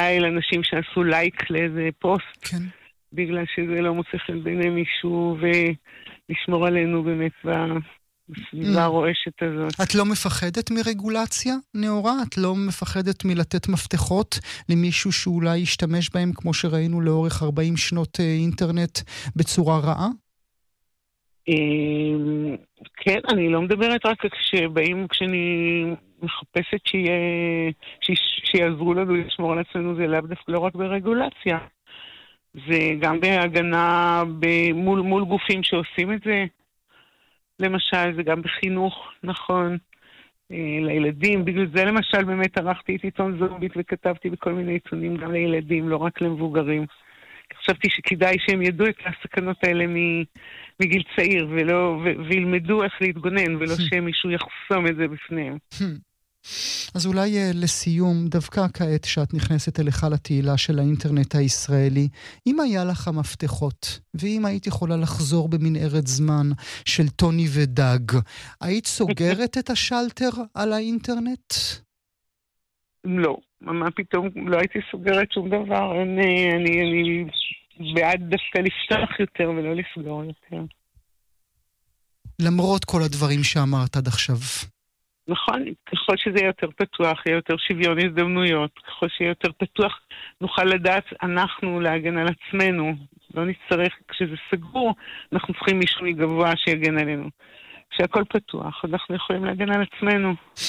פרופיל, אנשים שעשו לייק לאיזה פוסט, כן. בגלל שזה לא מוצא חן בעיני מישהו, ולשמור עלינו באמת בסביבה הרועשת הזאת. את לא מפחדת מרגולציה, נאורה? את לא מפחדת מלתת מפתחות למישהו שאולי ישתמש בהם, כמו שראינו לאורך 40 שנות אינטרנט, בצורה רעה? כן, אני לא מדברת רק כשאני מחפשת שיעזרו לנו לשמור על עצמנו, זה לא רק ברגולציה. זה גם בהגנה מול גופים שעושים את זה. למשל, זה גם בחינוך, נכון, לילדים. בגלל זה למשל באמת ערכתי את עיתון זומבית וכתבתי בכל מיני עיתונים גם לילדים, לא רק למבוגרים. חשבתי שכדאי שהם ידעו את הסכנות האלה מגיל צעיר, וילמדו איך להתגונן, ולא שמישהו יחסום את זה בפניהם. אז אולי לסיום, דווקא כעת שאת נכנסת אליך לתהילה של האינטרנט הישראלי, אם היה לך המפתחות, ואם היית יכולה לחזור במנהרת זמן של טוני ודג, היית סוגרת את השלטר על האינטרנט? לא, מה פתאום, לא הייתי סוגרת שום דבר, אני בעד דווקא לפתוח יותר ולא לסגור יותר. למרות כל הדברים שאמרת עד עכשיו. נכון, ככל שזה יהיה יותר פתוח, יהיה יותר שוויון הזדמנויות, ככל שיהיה יותר פתוח, נוכל לדעת אנחנו להגן על עצמנו. לא נצטרך, כשזה סגור, אנחנו צריכים מישהו מגבוה שיגן עלינו. כשהכל פתוח, אנחנו יכולים להגן על עצמנו.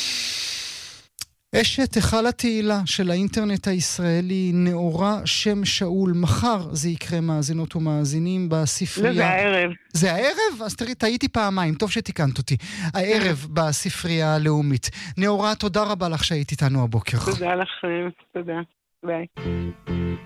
אשת היכל התהילה של האינטרנט הישראלי, נאורה שם שאול. מחר זה יקרה, מאזינות ומאזינים, בספרייה. זה הערב. זה הערב? אז תראי, טעיתי פעמיים, טוב שתיקנת אותי. הערב בספרייה הלאומית. נאורה, תודה רבה לך שהיית איתנו הבוקר. תודה לכם, תודה. ביי.